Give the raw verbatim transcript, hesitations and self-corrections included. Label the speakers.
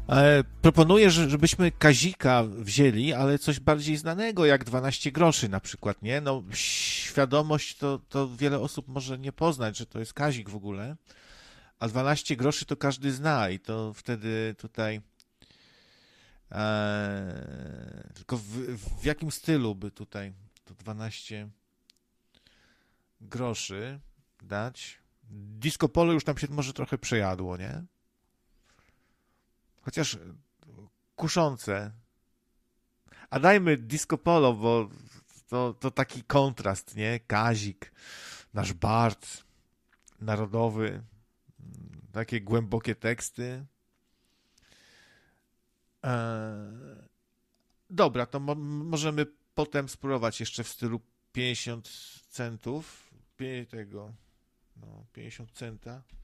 Speaker 1: E, proponuję, że- żebyśmy Kazika wzięli, ale coś bardziej znanego, jak dwanaście groszy na przykład, nie? No, świadomość to, to wiele osób może nie poznać, że to jest Kazik w ogóle, a dwanaście groszy to każdy zna i to wtedy tutaj... E, tylko w, w jakim stylu by tutaj to dwanaście groszy dać? Disco polo już tam się może trochę przejadło, nie? Chociaż kuszące. A dajmy disco polo, bo to, to taki kontrast, nie? Kazik, nasz Bart narodowy, takie głębokie teksty. Eee, dobra, to mo- możemy potem spróbować jeszcze w stylu pięćdziesiąt centów. Pie- tego, no, pięćdziesiąt centa.